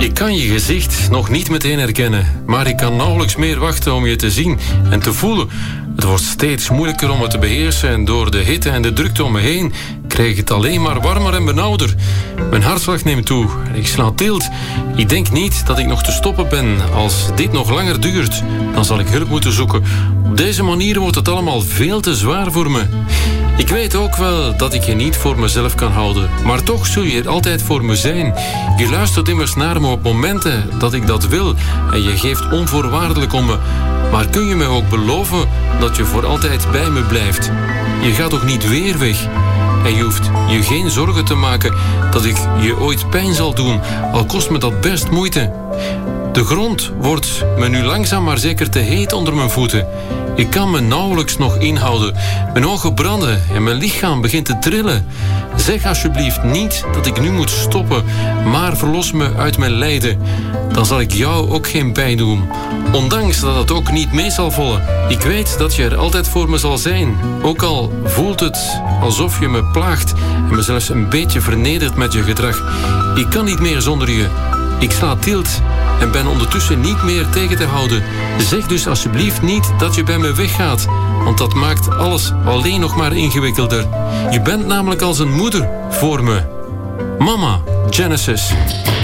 Ik kan je gezicht nog niet meteen herkennen, maar ik kan nauwelijks meer wachten om je te zien en te voelen. Het wordt steeds moeilijker om het te beheersen en door de hitte en de drukte om me heen krijg ik het alleen maar warmer en benauwder. Mijn hartslag neemt toe en ik sla tilt. Ik denk niet dat ik nog te stoppen ben. Als dit nog langer duurt, dan zal ik hulp moeten zoeken. Op deze manier wordt het allemaal veel te zwaar voor me. Ik weet ook wel dat ik je niet voor mezelf kan houden, maar toch zul je er altijd voor me zijn. Je luistert immers naar me op momenten dat ik dat wil en je geeft onvoorwaardelijk om me. Maar kun je me ook beloven dat je voor altijd bij me blijft? Je gaat toch niet weer weg? En je hoeft je geen zorgen te maken dat ik je ooit pijn zal doen, al kost me dat best moeite. De grond wordt me nu langzaam maar zeker te heet onder mijn voeten. Ik kan me nauwelijks nog inhouden. Mijn ogen branden en mijn lichaam begint te trillen. Zeg alsjeblieft niet dat ik nu moet stoppen, maar verlos me uit mijn lijden. Dan zal ik jou ook geen pijn doen, ondanks dat het ook niet mee zal vallen. Ik weet dat je er altijd voor me zal zijn, ook al voelt het alsof je me plaagt en me zelfs een beetje vernedert met je gedrag. Ik kan niet meer zonder je. Ik sla tilt en ben ondertussen niet meer tegen te houden. Zeg dus alsjeblieft niet dat je bij me weggaat, want dat maakt alles alleen nog maar ingewikkelder. Je bent namelijk als een moeder voor me. Mama, Genesis.